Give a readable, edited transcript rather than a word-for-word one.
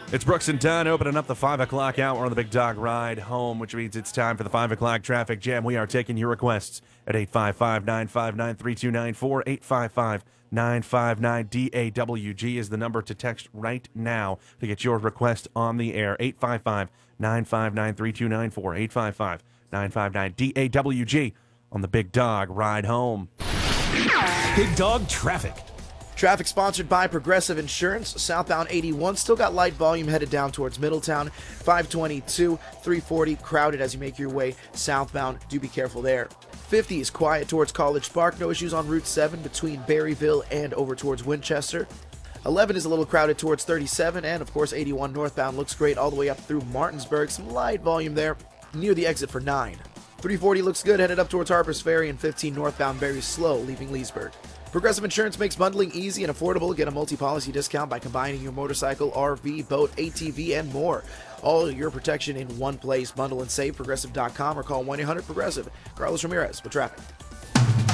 It's Brooks and Dunn opening up the 5 o'clock hour on the Big Dog Ride Home, which means it's time for the 5 o'clock traffic jam. We are taking your requests at 855-959-3294. 855-959-DAWG is the number to text right now to get your request on the air. 855-959-3294. 855-959-DAWG on the Big Dog Ride Home. Big Dog Traffic. Traffic sponsored by Progressive Insurance. Southbound 81 still got light volume headed down towards Middletown. 522, 340 crowded as you make your way southbound. Do be careful there. 50 is quiet towards College Park. No issues on Route 7 between Berryville and over towards Winchester. 11 is a little crowded towards 37, and of course 81 northbound looks great all the way up through Martinsburg. Some light volume there near the exit for 9. 340 looks good headed up towards Harpers Ferry, and 15 northbound very slow leaving Leesburg. Progressive Insurance makes bundling easy and affordable. Get a multi-policy discount by combining your motorcycle, RV, boat, ATV, and more. All your protection in one place. Bundle and save. Progressive.com or call 1-800-PROGRESSIVE. Carlos Ramirez with traffic.